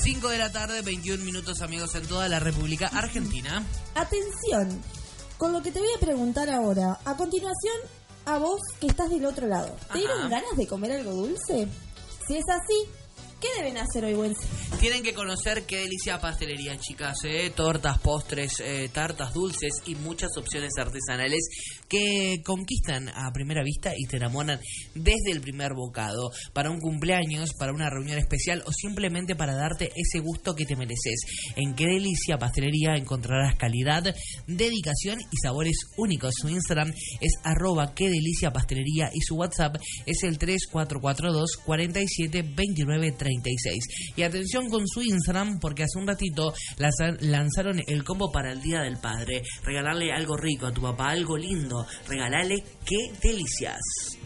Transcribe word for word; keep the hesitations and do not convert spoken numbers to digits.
cinco de la tarde, veintiún minutos, amigos, en toda la República Argentina. Atención, con lo que te voy a preguntar ahora. A continuación, a vos que estás del otro lado, ¿te dieron ganas de comer algo dulce? Si es así, ¿qué deben hacer hoy, buen? Tienen que conocer Qué Delicia Pastelería, chicas, ¿eh? Tortas, postres, eh, tartas dulces y muchas opciones artesanales que conquistan a primera vista y te enamoran desde el primer bocado. Para un cumpleaños, para una reunión especial o simplemente para darte ese gusto que te mereces. En Qué Delicia Pastelería encontrarás calidad, dedicación y sabores únicos. Su Instagram es arroba Qué Delicia Pastelería y su WhatsApp es el tres cuatro cuatro dos, cuatro siete, dos nueve tres seis. Y atención con su Instagram, porque hace un ratito lanzaron el combo para el Día del Padre. Regalarle algo rico a tu papá, algo lindo. Regalarle Qué Delicias.